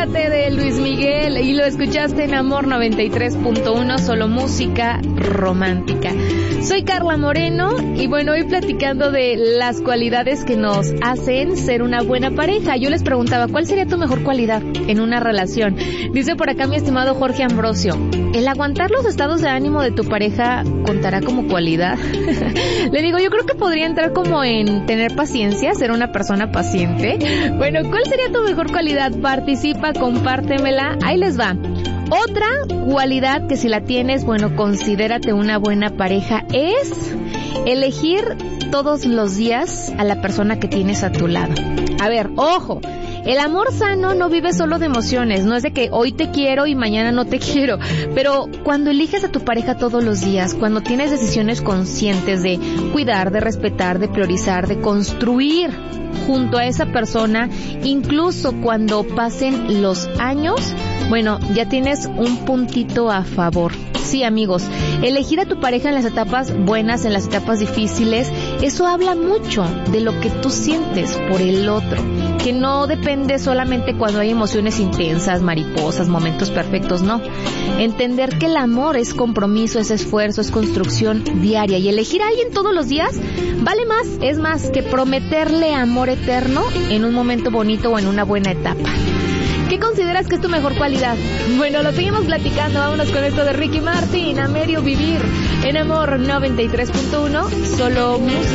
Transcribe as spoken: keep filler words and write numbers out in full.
Pégate de Luis Miguel y lo escuchaste en Amor noventa y tres punto uno, solo música romántica. Soy Carla Moreno y bueno, hoy platicando de las cualidades que nos hacen ser una buena pareja. Yo les preguntaba, ¿cuál sería tu mejor cualidad en una relación? Dice por acá mi estimado Jorge Ambrosio, ¿el aguantar los estados de ánimo de tu pareja contará como cualidad? Le digo, yo creo que podría entrar como en tener paciencia, ser una persona paciente. Bueno, ¿cuál sería tu mejor cualidad? Participa, compártemela. Ahí les va. Otra cualidad que si la tienes, bueno, considérate una buena pareja, es elegir todos los días a la persona que tienes a tu lado. A ver, ojo, el amor sano no vive solo de emociones, no es de que hoy te quiero y mañana no te quiero, pero cuando eliges a tu pareja todos los días, cuando tienes decisiones conscientes de cuidar, de respetar, de priorizar, de construir junto a esa persona, incluso cuando pasen los años, bueno, ya tienes un puntito a favor. Sí, amigos, elegir a tu pareja en las etapas buenas, en las etapas difíciles, eso habla mucho de lo que tú sientes por el otro, que no depende solamente cuando hay emociones intensas, mariposas, momentos perfectos, no. Entender que el amor es compromiso, es esfuerzo, es construcción diaria, y elegir a alguien todos los días vale más, es más que prometerle amor eterno en un momento bonito o en una buena etapa. ¿Qué consideras que es tu mejor cualidad? Bueno, lo seguimos platicando. Vámonos con esto de Ricky Martin, A Medio Vivir, en Amor noventa y tres punto uno, solo música.